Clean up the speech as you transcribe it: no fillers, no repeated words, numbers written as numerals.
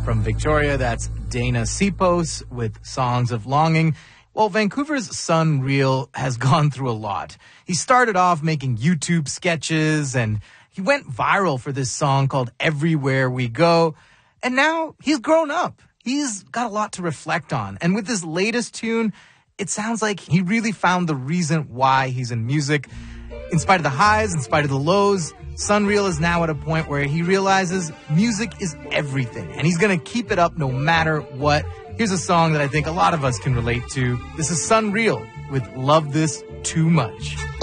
From Victoria, that's Dana Sipos with Songs of Longing. Well, Vancouver's Sun Real has gone through a lot. He started off making YouTube sketches, and he went viral for this song called Everywhere We Go. And now he's grown up. He's got a lot to reflect on. And with this latest tune, it sounds like he really found the reason why he's in music. In spite of the highs, in spite of the lows, Sun Real is now at a point where he realizes music is everything. And he's going to keep it up no matter what. Here's a song that I think a lot of us can relate to. This is Sun Real with Love This Too Much.